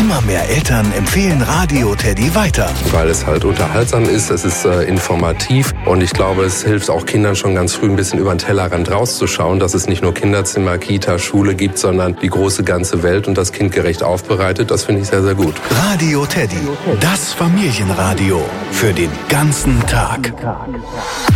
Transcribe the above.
Immer mehr Eltern empfehlen Radio Teddy weiter. Weil es halt unterhaltsam ist, es ist informativ und ich glaube, es hilft auch Kindern schon ganz früh ein bisschen über den Tellerrand rauszuschauen, dass es nicht nur Kinderzimmer, Kita, Schule gibt, sondern die große ganze Welt und das kindgerecht aufbereitet. Das finde ich sehr, sehr gut. Radio Teddy, das Familienradio für den ganzen Tag.